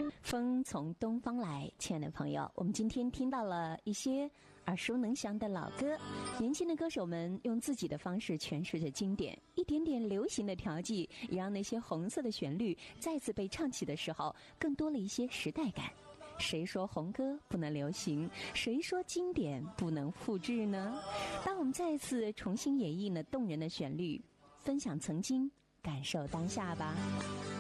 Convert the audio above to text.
风从东方来，亲爱的朋友，我们今天听到了一些耳熟能详的老歌，年轻的歌手们用自己的方式诠释着经典，一点点流行的调剂，也让那些红色的旋律再次被唱起的时候，更多了一些时代感。谁说红歌不能流行？谁说经典不能复制呢？当我们再次重新演绎那动人的旋律，分享曾经，感受当下吧。